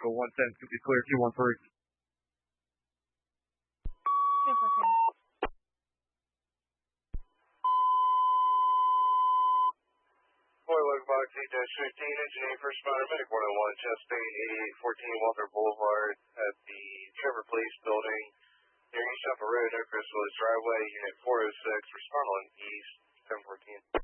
Echo 110, be clear 213. Boy, Box 8-15, engineering first responder, medic 101, chest pain, 8814 Walter Boulevard at the Trevor Place building near East Upper Road, Oak Crest Village driveway, unit 406, respond on East 1014.